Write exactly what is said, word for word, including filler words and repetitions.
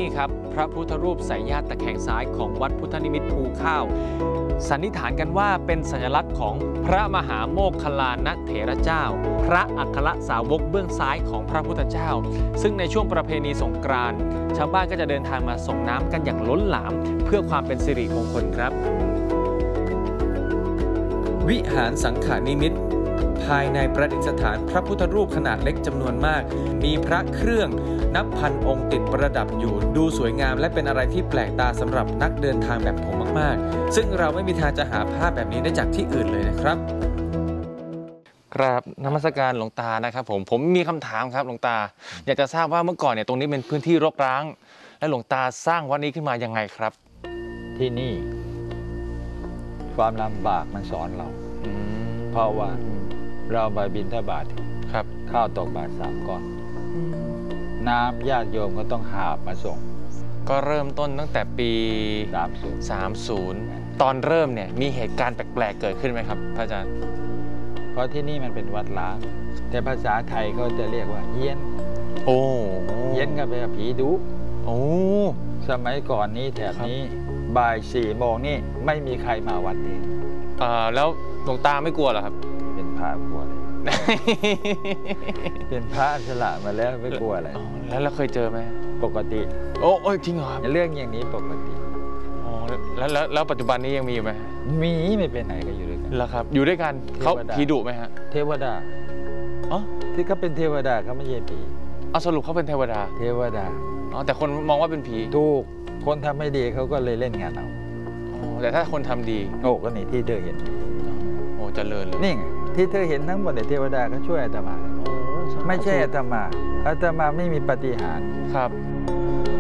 ครับพระพุทธรูปสายญาติตะแคงซ้ายของวัดพุทธนิมิตรภูข้าวสันนิษฐานกันว่าเป็นสัญลักษณ์ของพระมหาโมคคัลลานเถระเจ้าพระอัครสาวกเบื้องซ้ายของพระพุทธเจ้าซึ่งในช่วงประเพณีสงกรานต์ชาวบ้านก็จะเดินทางมาส่งน้ำกันอย่างล้นหลามเพื่อความเป็นสิริมงคลครับวิหารสังขานิมิตรภายในประดิษฐานพระพุทธรูปขนาดเล็กจำนวนมากมีพระเครื่องนับพันองค์ติดประดับอยู่ดูสวยงามและเป็นอะไรที่แปลกตาสำหรับนักเดินทางแบบผมมากๆซึ่งเราไม่มีทางจะหาภาพแบบนี้ได้จากที่อื่นเลยนะครับกราบนมัสการหลวงตานะครับผมผมมีคำถามครับหลวงตาอยากจะทราบว่าเมื่อก่อนเนี่ยตรงนี้เป็นพื้นที่รกร้างและหลวงตาสร้างวัดนี้ขึ้นมายังไงครับที่นี่ความลำบากมันสอนเราเพราะว่าเราไปบิณฑบาตครับข้าวตกบาทสามก้อนน้ำญาติโยมก็ต้องหาบมาส่งก็เริ่มต้นตั้งแต่ปีสามสิบตอนเริ่มเนี่ยมีเหตุการณ์แปลกๆเกิดขึ้นไหมครับพระอาจารย์เพราะที่นี่มันเป็นวัดล้างแต่ภาษาไทยเขาจะเรียกว่าเฮี้ยนโอ้เฮี้ยนก็เป็นผีดุโอ้สมัยก่อนนี้แถบนี้บ่ายสี่โมงนี่ไม่มีใครมาวัดนี้อ่าแล้วหลวงตาไม่กลัวเหรอครับเป็นพระกลัวเลยเป็นพระฉลาดมาแล้วไม่กลัวอะไรแล้วเราเคยเจอไหมปกติโอ้โอ้จริงเหรอเรื่องอย่างนี้ปกติอ๋อแล้วแล้วแล้วปัจจุบันนี้ยังมีอยู่ไหมมีไม่เป็นไหนก็อยู่ด้วยกันแล้วครับอยู่ด้วยกันเขาผีดุไหมฮะเทวดาอ๋อที่เขาเป็นเทวดาเขาไม่ใช่ผีเอาสรุปเขาเป็นเทวดาเทวดาอ๋อแต่คนมองว่าเป็นผีถูกคนทำไม่ดีเขาก็เลยเล่นงานเอาแต่ถ้าคนทำดีโอ้ก็นี่ที่เธอเห็นโอ้เจริญเลยนี่ไงที่เธอเห็นทั้งหมดเนี่ยเทวดาก็ช่วยอาตมาไม่ใช่อาตมาอาตมาไม่มีปาฏิหาริย์ครับ